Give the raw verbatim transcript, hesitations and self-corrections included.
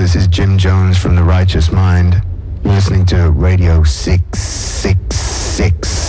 this is Jim Jones from The Righteous Mind. You're listening to Radio six six six.